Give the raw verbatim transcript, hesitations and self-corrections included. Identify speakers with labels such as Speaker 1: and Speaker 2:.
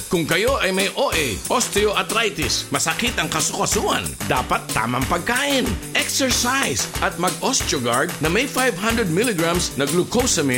Speaker 1: Kung kayo ay may O A, osteoarthritis, masakit ang kasukasuan, dapat tamang pagkain, exercise, at mag-Osteogard na may five hundred milligrams na glucosamine